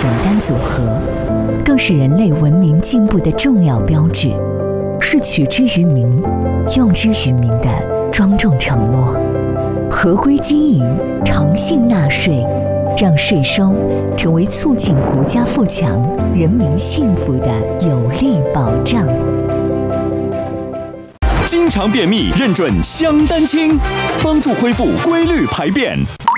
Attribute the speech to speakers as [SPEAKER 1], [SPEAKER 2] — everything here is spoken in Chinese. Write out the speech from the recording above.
[SPEAKER 1] 简单组合，更是人类文明进步的重要标志，是取之于民、用之于民的庄重承诺。合规经营，诚信纳税，让税收成为促进国家富强、人民幸福的有力保障。
[SPEAKER 2] 经常便秘，认准香丹清，帮助恢复规律排便。